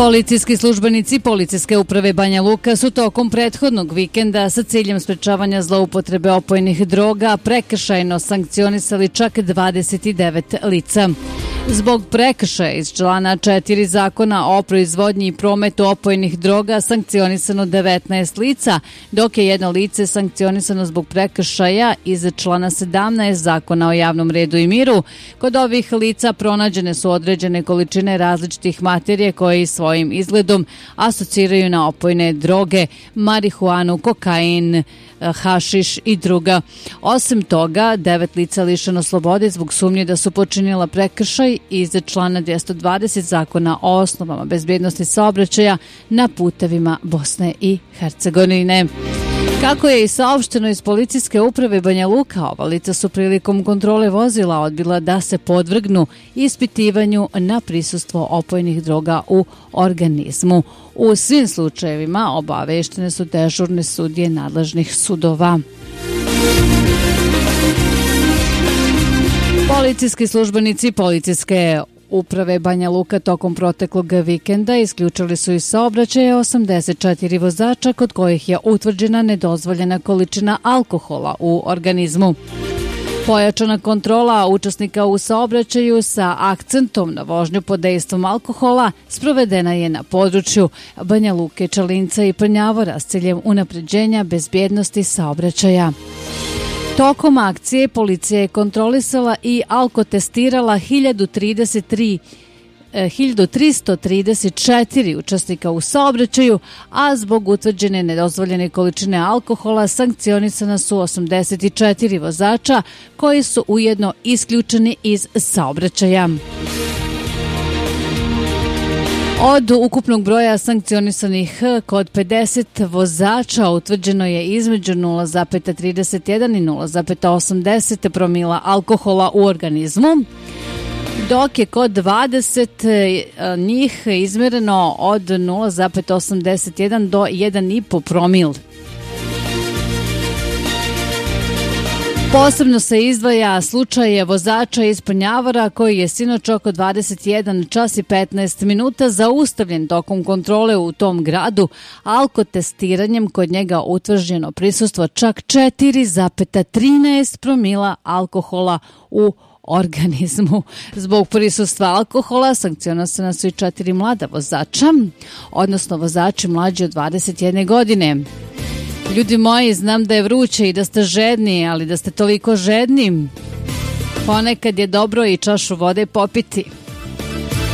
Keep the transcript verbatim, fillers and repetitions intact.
Policijski službenici Policijske uprave Banja Luka su tokom prethodnog vikenda sa ciljem sprečavanja zloupotrebe opojnih droga prekršajno sankcionisali čak dvadeset devet lica. Zbog prekršaja iz člana četiri Zakona o proizvodnji i prometu opojnih droga sankcionisano devetnaest lica, dok je jedno lice sankcionisano zbog prekršaja iz člana sedamnaest Zakona o javnom redu i miru. Kod ovih lica pronađene su određene količine različitih materije koje svojim izgledom asociraju na opojne droge, marihuanu, kokain, hašiš i druga. Osim toga, devet lica lišeno slobode zbog sumnje da su počinila prekršaj iz člana dvjesto dvadeset Zakona o osnovama bezbjednosti saobraćaja na putevima Bosne i Hercegovine. Kako je i saopšteno iz Policijske uprave Banja Luka, ova lica su prilikom kontrole vozila odbila da se podvrgnu ispitivanju na prisustvo opojnih droga u organizmu. U svim slučajevima obaveštene su dežurne sudije nadležnih sudova. Policijski službenici Policijske uprave Banja Luka tokom proteklog vikenda isključili su iz saobraćaja osamdeset četiri vozača kod kojih je utvrđena nedozvoljena količina alkohola u organizmu. Pojačana kontrola učesnika u saobraćaju sa akcentom na vožnju pod dejstvom alkohola sprovedena je na području Banja Luke, Čalinca i Prnjavora s ciljem unapređenja bezbjednosti saobraćaja. Tokom akcije policija je kontrolisala i alkotestirala hiljadu tristo trideset četiri učesnika u saobraćaju, a zbog utvrđene nedozvoljene količine alkohola sankcionisana su osamdeset četiri vozača koji su ujedno isključeni iz saobraćaja. Od ukupnog broja sankcionisanih kod pedeset vozača utvrđeno je između nula zarez trideset jedan i nula zarez osamdeset promila alkohola u organizmu, dok je kod dvadeset njih izmjereno od nula zarez osamdeset jedan do jedan zarez pet promil. Posebno se izdvaja slučaj vozača iz Prnjavora koji je sinoć oko dvadeset jedan čas i petnaest minuta zaustavljen tokom kontrole u tom gradu. Alkotestiranjem kod njega utvrđeno prisustvo čak četiri zarez trinaest promila alkohola u organizmu. Zbog prisustva alkohola sankcionisana su i četiri mlada vozača, odnosno vozači mlađi od dvadeset jedne godine. Ljudi moji, znam da je vruće i da ste žedni, ali da ste toliko žedni, ponekad je dobro i čašu vode popiti.